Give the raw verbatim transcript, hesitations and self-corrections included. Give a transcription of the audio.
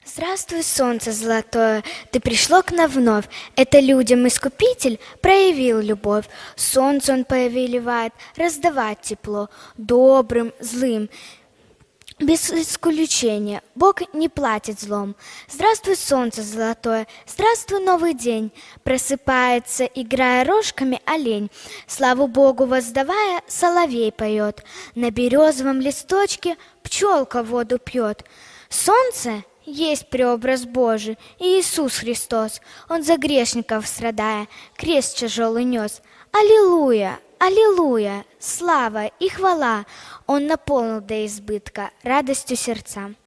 Здравствуй, солнце золотое, ты пришло к нам вновь. Это людям Искупитель проявил любовь. Солнце он повелевает раздавать тепло добрым, злым, без исключения. Бог не платит злом. Здравствуй, солнце золотое, здравствуй, новый день. Просыпается, играя рожками, олень. Славу Богу воздавая, соловей поет. На березовом листочке пчелка воду пьет. Солнце есть преобраз Божий, и Иисус Христос. Он за грешников страдая, крест тяжелый нес. Аллилуйя, аллилуйя, слава и хвала. Он наполнил до избытка радостью сердца.